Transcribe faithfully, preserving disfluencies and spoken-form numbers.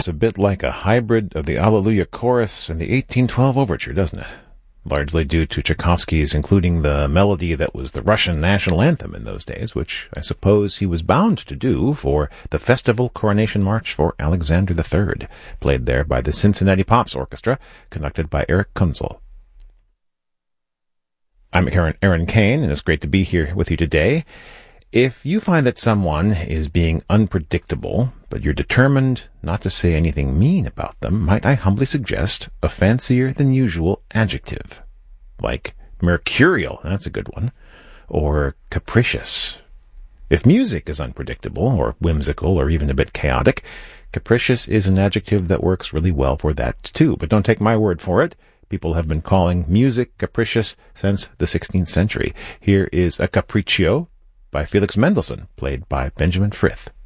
sounds a bit like a hybrid of the Alleluia Chorus and the eighteen twelve Overture, doesn't it? Largely due to Tchaikovsky's including the melody that was the Russian national anthem in those days, which I suppose he was bound to do for the Festival Coronation March for Alexander the Third, played there by the Cincinnati Pops Orchestra, conducted by Eric Kunzel. I'm Aaron, Aaron Kane, and it's great to be here with you today. If you find that someone is being unpredictable, but you're determined not to say anything mean about them, might I humbly suggest a fancier than usual adjective, like mercurial, that's a good one, or capricious. If music is unpredictable, or whimsical, or even a bit chaotic, capricious is an adjective that works really well for that too. But don't take my word for it. People have been calling music capricious since the sixteenth century. Here is a capriccio by Felix Mendelssohn, played by Benjamin Frith.